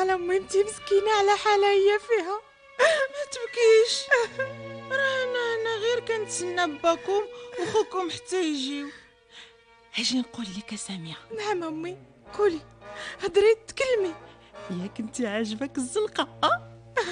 على امي، انتي مسكينه على حالها هي فيها. ما تبكيش، راه انا غير كنتسنى باكم وخوكم حتى يجيو. اجي نقول لك ساميه. نعم امي، قولي، هضري تكلمي. ياك انت عاجبك الزنقه؟